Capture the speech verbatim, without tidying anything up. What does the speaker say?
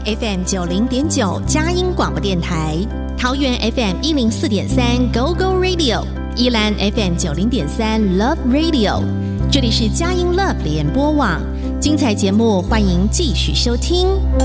F M 九零点九佳音广播电台，桃园 F M 一零四点三 Go Go Radio， 宜兰 F M 九零点三 Love Radio， 这里是佳音 Love 联播网，精彩节目欢迎继续收听。